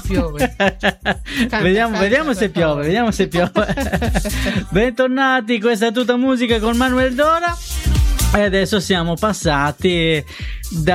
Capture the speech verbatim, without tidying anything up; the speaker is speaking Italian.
piove. Canta, vediamo canta, vediamo se canta. piove, vediamo se piove. Bentornati, questa è tutta musica con Manuel Dora. E adesso siamo passati da